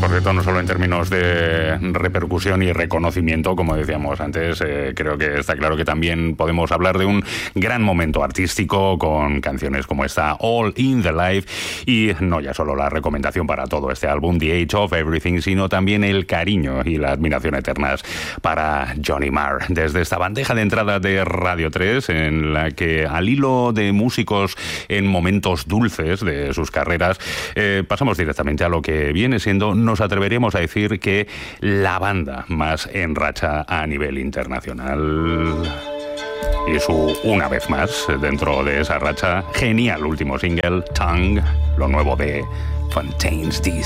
Por cierto, no solo en términos de repercusión y reconocimiento, como decíamos antes, creo que está claro que también podemos hablar de un gran momento artístico con canciones como esta All in the Life, y no ya solo la recomendación para todo este álbum The Age of Everything, sino también el cariño y la admiración eternas para Johnny Marr. Desde esta bandeja de entrada de Radio 3, en la que al hilo de músicos en momentos dulces de sus carreras, pasamos directamente a lo que viene siendo, nos atreveríamos a decir que la banda más en racha a nivel internacional. Y una vez más, dentro de esa racha, genial último single, Tongue, lo nuevo de Fontaines DC.